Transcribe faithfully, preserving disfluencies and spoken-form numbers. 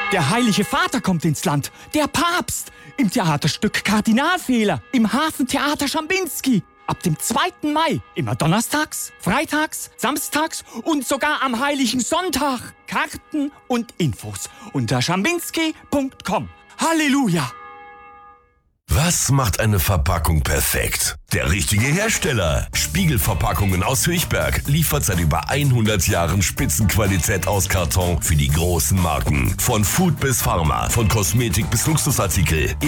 Der Heilige Vater kommt ins Land. Der Papst. Im Theaterstück Kardinalfehler. Im Hafentheater Schambinski. Ab dem zweiten Mai. Immer donnerstags, freitags, samstags und sogar am Heiligen Sonntag. Karten und Infos unter schambinski punkt com. Halleluja! Was macht eine Verpackung perfekt? Der richtige Hersteller. Spiegelverpackungen aus Höchberg liefert seit über hundert Jahren Spitzenqualität aus Karton für die großen Marken. Von Food bis Pharma, von Kosmetik bis Luxusartikel.